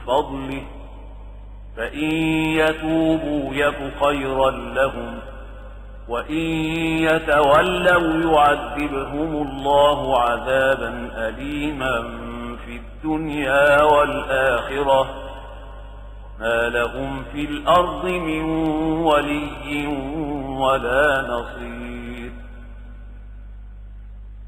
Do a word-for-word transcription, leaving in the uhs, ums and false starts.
فضله فإن يتوبوا يك خيرا لهم وإن يتولوا يعذبهم الله عذابا أليما في الدنيا والآخرة ما لهم في الأرض من ولي ولا نصير.